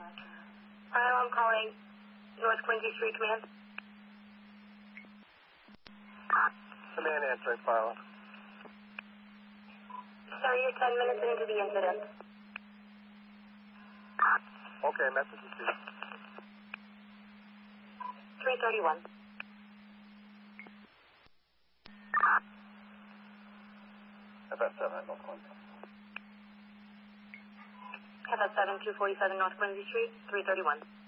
I'm calling North Quincy Street Command. Command answering file. Sir, you're 10 minutes into the incident. Okay, message received. 331. FS7 North Quincy. FS7 247 North Quincy Street, 331.